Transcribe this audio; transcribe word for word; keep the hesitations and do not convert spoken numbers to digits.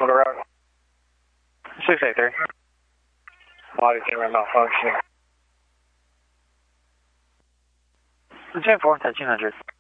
On the road. six eight three. Body camera malfunctioning. ten four, thirteen hundred.